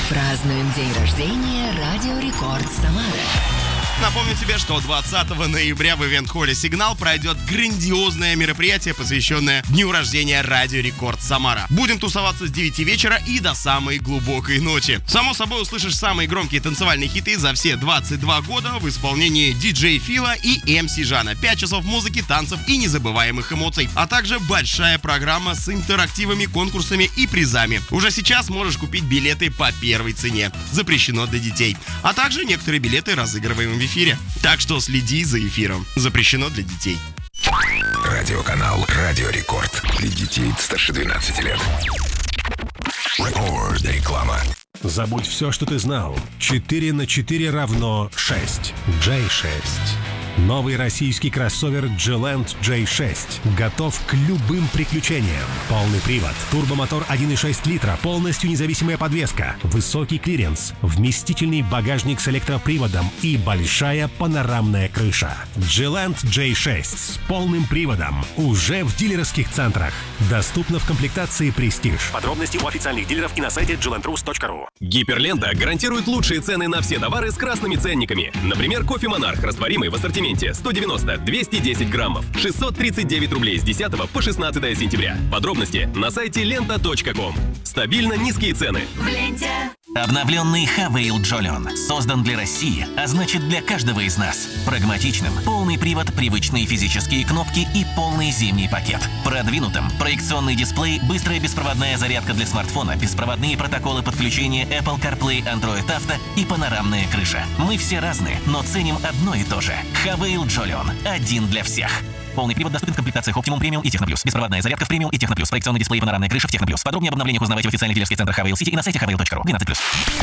Празднуем день рождения Радио Рекорд Самара. Напомню тебе, что 20 ноября в ивент-холле «Сигнал» пройдет грандиозное мероприятие, посвященное дню рождения Радио Рекорд Самара. Будем тусоваться с 9 вечера и до самой глубокой ночи. Само собой, услышишь самые громкие танцевальные хиты за все 22 года в исполнении диджей Фила и МС Жана. 5 часов музыки, танцев и незабываемых эмоций. А также большая программа с интерактивами, конкурсами и призами. Уже сейчас можешь купить билеты по первой цене. Запрещено для детей. А также некоторые билеты разыгрываем в эфире. Так что следи за эфиром. Запрещено для детей. Радиоканал «Радио Рекорд». Для детей старше 12 лет. Реклама. Забудь все, что ты знал. 4 на 4 равно 6. J6. Новый российский кроссовер G-Land J6 готов к любым приключениям. Полный привод, турбомотор 1,6 литра, полностью независимая подвеска, высокий клиренс, вместительный багажник с электроприводом и большая панорамная крыша. G-Land J6 с полным приводом уже в дилерских центрах. Доступно в комплектации Prestige. Подробности у официальных дилеров и на сайте glandrus.ru. Гиперлента гарантирует лучшие цены на все товары с красными ценниками. Например, кофе «Монарх» растворимый в ассортименте 190-210 граммов. 639 рублей с 10 по 16 сентября. Подробности на сайте lenta.com. Стабильно низкие цены. В ленте. Обновленный Havail Jolion создан для России, а значит для каждого из нас. Прагматичным, полный привод, привычные физические кнопки и полный зимний пакет. Продвинутым, проекционный дисплей, быстрая беспроводная зарядка для смартфона, беспроводные протоколы подключения Apple CarPlay, Android Auto и панорамная крыша. Мы все разные, но ценим одно и то же. Havail Jolion. Один для всех. Полный привод доступен в комплектациях Optimum Premium и Техно Плюс. Беспроводная зарядка в Premium и Техно Плюс. Проекционный дисплей и панорамная крыша в Техно Плюс. Подробнее об обновлениях узнавайте в официальных дилерских центрах Havail City и на сайте havail.ru. 12+.